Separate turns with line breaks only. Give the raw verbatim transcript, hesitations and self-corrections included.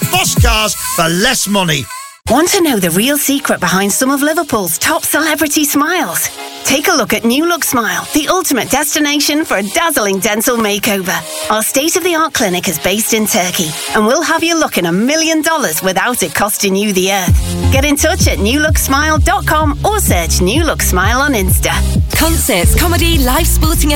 Boss Cars for less money.
Want to know the real secret behind some of Liverpool's top celebrity smiles? Take a look at New Look Smile, the ultimate destination for a dazzling dental makeover. Our state-of-the-art clinic is based in Turkey, and we'll have you looking a million dollars without it costing you the earth. Get in touch at new look smile dot com or search New Look Smile on Insta.
Concerts, comedy, live sporting